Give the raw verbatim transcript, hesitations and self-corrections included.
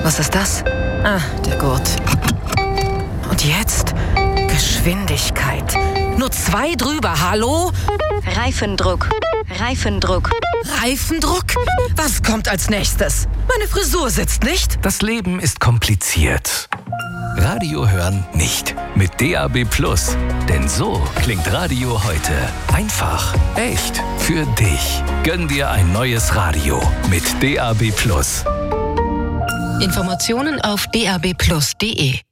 Was ist das? Ah, der Gurt. Und jetzt? Geschwindigkeit. Nur zwei drüber, hallo? Reifendruck. Reifendruck. Reifendruck? Was kommt als nächstes? Meine Frisur sitzt nicht. Das Leben ist kompliziert. Radio hören nicht. Mit D A B Plus. Denn so klingt Radio heute. Einfach, echt, für dich. Gönn dir ein neues Radio mit D A B Plus. Informationen auf d a b plus punkt d e.